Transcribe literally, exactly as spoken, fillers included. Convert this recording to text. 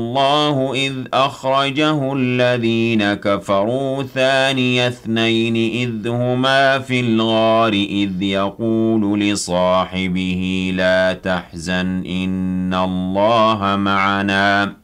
الله إذ أخرجه الذين كفروا ثاني اثنين إذ هما في الغار إذ يقول لصاحبه لا تحزن إن الله معنا